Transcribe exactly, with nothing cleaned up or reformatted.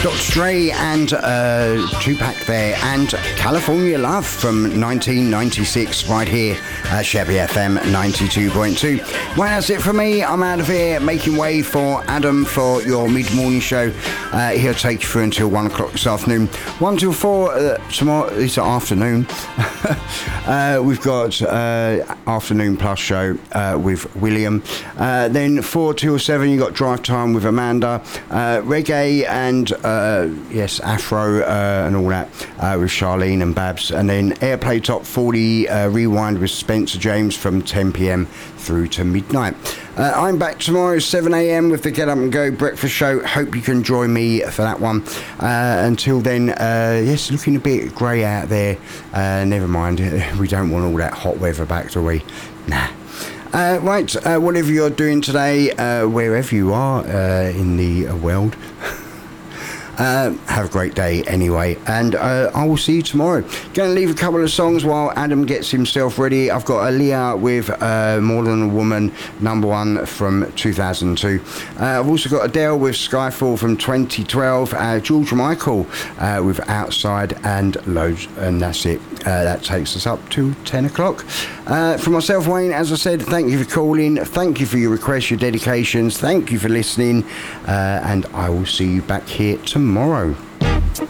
Doctor Dre and uh, Tupac there, and California Love from nineteen ninety-six right here at Chevy F M ninety-two point two. Well, that's it for me. I'm out of here, making way for Adam for your mid-morning show. Uh, he'll take you through until one o'clock this afternoon. one till four uh, tomorrow, this afternoon. uh, we've got uh, Afternoon Plus show uh, with William. Uh, then four till seven, you got Drive Time with Amanda. Uh, reggae and, uh, yes, Afro uh, and all that uh, with Charlene and Babs. And then Airplay Top forty uh, Rewind with Spencer James from ten p.m. through to midnight. Uh, I'm back tomorrow seven a.m. with the Get Up and Go breakfast show. Hope you can join me for that one. Uh, until then, uh, yes, looking a bit grey out there. Uh, never mind, we don't want all that hot weather back, do we? Nah. Uh, right, uh, whatever you're doing today, uh, wherever you are uh, in the uh, world, Uh, have a great day anyway, and uh, I will see you tomorrow. Going to leave a couple of songs while Adam gets himself ready. I've got Aaliyah with uh, More Than a Woman, number one from two thousand two. Uh, I've also got Adele with Skyfall from twenty twelve, uh, George Michael uh, with Outside, and loads, and that's it. Uh, that takes us up to ten o'clock. Uh, for myself, Wayne, as I said, thank you for calling, thank you for your requests, your dedications, thank you for listening, uh, and I will see you back here tomorrow.